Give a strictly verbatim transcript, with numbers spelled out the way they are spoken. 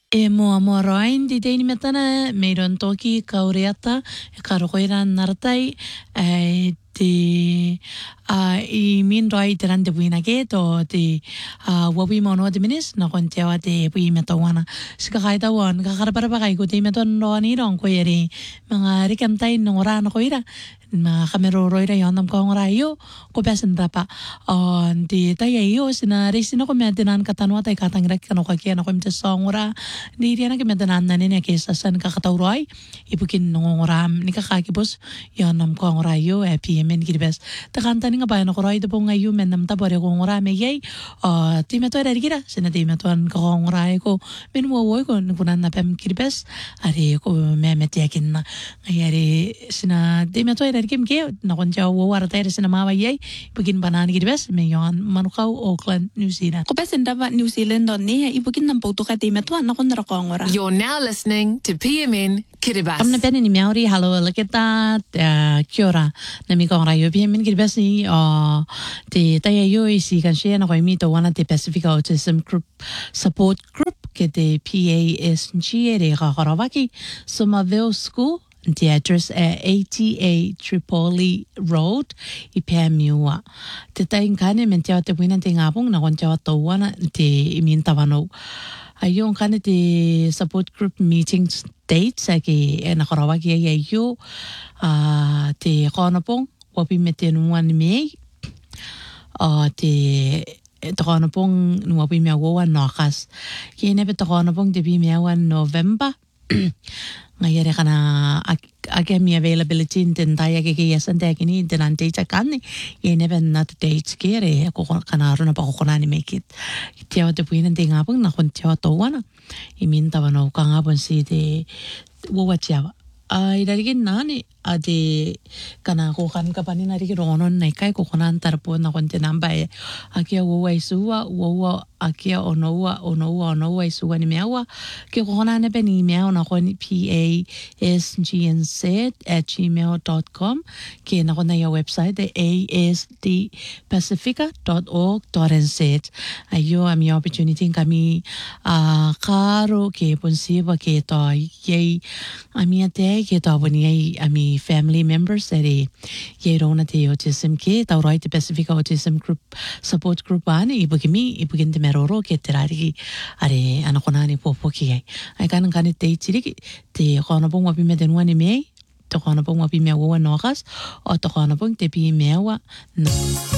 E mua mua roain di teini metana meiron toki kaureata e karokoira naratai e te uh, i min roi te rante puina ke to te uh, wawi mono te minis na kon te awa te pui metawana sika kai tawan ka karapara kai ko te meton roa ni rong ko eri mga rikamtai nongora na koira ma kamero roira yandam ko ngora yo ko pesan rapa on te taya yo sina resina ko metinan katanwa tai katangra kano ka kia na ko mte songora ni riana ke metinan na ne ke sasan ka katawroi ipukin nongora ni ka kakibos yandam ko ngora yo e pmen kiribes ta kanta ni nga ba na ko roi de ponga yo menam ta bore ko ngora me yei uh, ti meto era gira sina ti meto an ko ngora ko men wo wo ko kunan na pem kiribes are ko me metiakin na ngayari sina ti meto era kim ke na kon jaw wo war tayo sina mawa yei ipukin banani kiribes me yon manukau Auckland New Zealand ko pesen dava New Zealand on ni ipukin nam pautu ka ti meto na kon ra ko ngora. You're now listening to P M N Kiribati. Amna pene ni miauri halo laketa kia ora na mi kong rayo P M N Kiribati o te taya yo isi kan share na ko mi to wana te Pacific Autism Group Support Group ke te P A S G re ka karawaki Somerville School. The address at eighty-eight Tripoli Road, Ipamiua. Te taing kane men te te wina te ngapong na kon te ato wana te iminta wano. Ayong kane te support group meetings dates ake e nakarawaki ay ayo uh, te konapong wapi me te nuan mei uh, te te konapong wapi me awa nakas. Kene pe te konapong te bi me awa November. Ngayere kana ake mi availability in taya ke ke yasan te kini dinan date kanne ye never not dates kere ko kana runa pa ko kana ni make it tiaw te puinen te ngapang na kon tiaw to wana imin tawano ka ngapon si de wo wacha ai darigin nani ade kana ko kan ka pani nari ronon nai kai ko konan tarpo na kon te namba akia wo wai suwa wo akia onoa onoa onoa suwa ni mewa ke ko konan ne beni mewa na kon P A S G N Z at gmail dot com ke na kon na ya website de a s d pacifica dot org dot n z ayo ami opportunity kami a karo ke ponsiba ke to ye ami ate ke to boni ami family members ere ye rona te autism ke ta right Pacific Autism Group Support Group ani ibugimi ibugin te meroro ke terari are anakona ni popo ki ai ai kan kan te tiri te kono pong wapi me den wani me te kono pong wapi me wa nogas o te kono pong te pi me wa